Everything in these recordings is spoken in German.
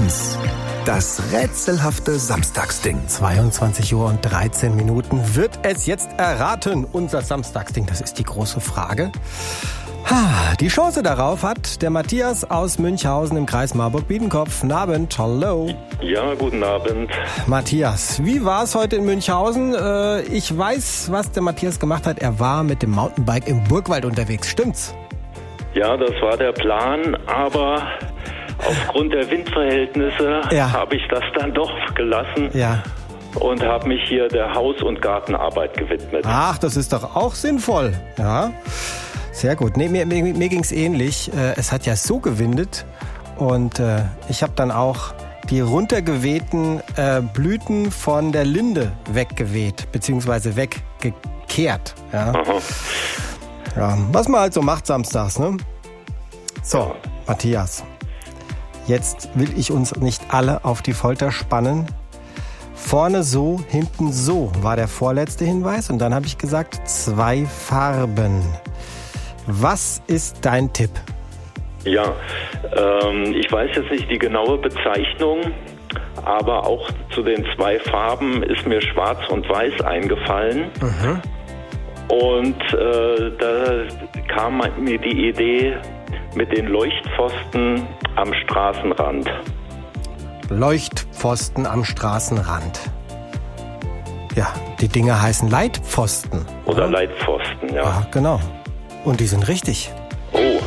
1. Das rätselhafte Samstagsding. 22 Uhr und 13 Minuten. Wird es jetzt erraten, unser Samstagsding? Das ist die große Frage. Die Chance darauf hat der Matthias aus Münchhausen im Kreis Marburg-Biedenkopf. Guten Abend, hallo. Ja, guten Abend. Matthias, wie war es heute in Münchhausen? Ich weiß, was der Matthias gemacht hat. Er war mit dem Mountainbike im Burgwald unterwegs, stimmt's? Ja, das war der Plan, aber aufgrund der Windverhältnisse habe ich das dann doch gelassen und habe mich hier der Haus- und Gartenarbeit gewidmet. Ach, das ist doch auch sinnvoll. Ja, sehr gut. Nee, mir ging's ähnlich. Es hat ja so gewindet und ich habe dann auch die runtergewehten Blüten von der Linde weggeweht, beziehungsweise weggekehrt. Ja. Ja, was man halt so macht samstags, ne? So, Matthias, jetzt will ich uns nicht alle auf die Folter spannen. Vorne so, hinten so war der vorletzte Hinweis und dann habe ich gesagt 2 Farben. Was ist dein Tipp? Ja, ich weiß jetzt nicht die genaue Bezeichnung, aber auch zu den 2 Farben ist mir Schwarz und Weiß eingefallen. Und da kam mir die Idee mit den Leuchtpfosten am Straßenrand. Leuchtpfosten am Straßenrand. Ja, die Dinger heißen Leitpfosten. Oder Leitpfosten, ja. Ja, genau. Und die sind richtig. Oh.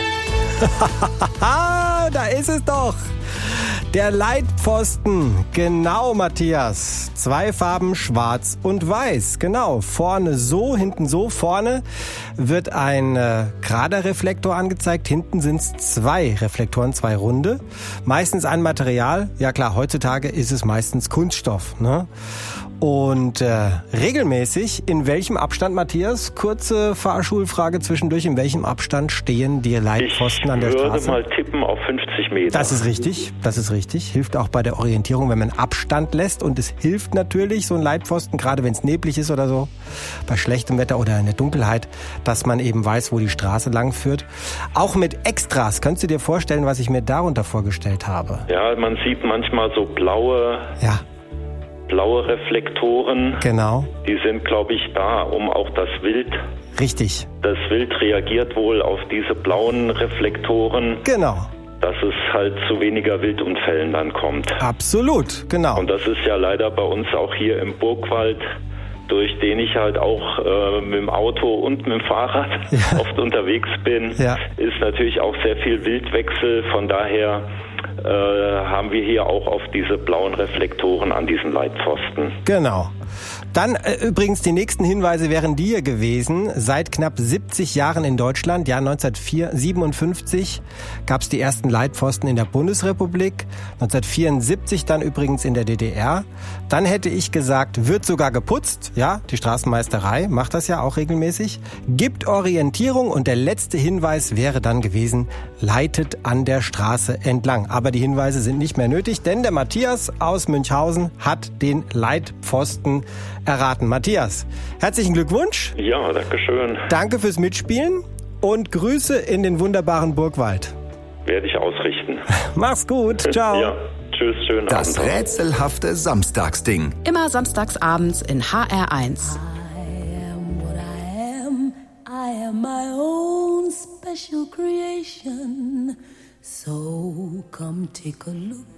Da ist es doch. Der Leitpfosten, genau, Matthias. 2 Farben, schwarz und weiß, genau. Vorne so, hinten so. Vorne wird ein gerader Reflektor angezeigt, hinten sind es 2 Reflektoren, 2 runde. Meistens ein Material, ja klar, heutzutage ist es meistens Kunststoff, ne? Und regelmäßig, in welchem Abstand, Matthias? Kurze Fahrschulfrage zwischendurch. In welchem Abstand stehen die Leitpfosten an der Straße? Ich würde mal tippen auf 50 Meter. Das ist richtig, das ist richtig. Hilft auch bei der Orientierung, wenn man Abstand lässt. Und es hilft natürlich, so ein Leitpfosten, gerade wenn es neblig ist oder so, bei schlechtem Wetter oder in der Dunkelheit, dass man eben weiß, wo die Straße lang führt. Auch mit Extras. Könntest du dir vorstellen, was ich mir darunter vorgestellt habe? Ja, man sieht manchmal so blaue Reflektoren. Genau. Die sind, glaube ich, da, um auch das Wild. Richtig. Das Wild reagiert wohl auf diese blauen Reflektoren. Genau. Dass es halt zu weniger Wildunfällen dann kommt. Absolut, genau. Und das ist ja leider bei uns auch hier im Burgwald, durch den ich halt auch mit dem Auto und mit dem Fahrrad oft unterwegs bin, ist natürlich auch sehr viel Wildwechsel. Von daher haben wir hier auch auf diese blauen Reflektoren an diesen Leitpfosten. Genau. Dann übrigens die nächsten Hinweise wären die hier gewesen. Seit knapp 70 Jahren in Deutschland, ja 1957 gab es die ersten Leitpfosten in der Bundesrepublik, 1974 dann übrigens in der DDR. Dann hätte ich gesagt, wird sogar geputzt, ja, die Straßenmeisterei macht das ja auch regelmäßig, gibt Orientierung und der letzte Hinweis wäre dann gewesen, leitet an der Straße entlang. Aber die Hinweise sind nicht mehr nötig, denn der Matthias aus Münchhausen hat den Leitpfosten erraten. Matthias, herzlichen Glückwunsch. Ja, danke schön. Danke fürs Mitspielen und Grüße in den wunderbaren Burgwald. Werde ich ausrichten. Mach's gut. Ciao. Ja, tschüss, schönen Das Abend. rätselhafte Samstagsding. Immer samstags abends in HR1. I am my own special creation. So come take a look